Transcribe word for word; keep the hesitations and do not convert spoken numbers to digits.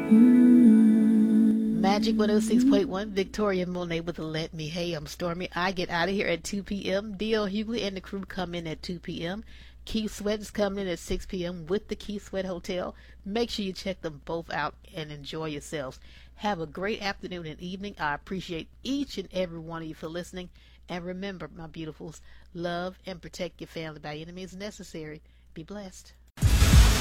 Magic one oh six point one, Victoria Monet with Let Me. Hey, I'm Stormy. I get out of here at two p.m. D L Hughley and the crew come in at two p.m. Keith Sweat is coming in at six p.m. with the Keith Sweat Hotel. Make sure you check them both out and enjoy yourselves. Have a great afternoon and evening. I appreciate each and every one of you for listening. And remember, my beautifuls, love and protect your family by any means necessary. Be blessed.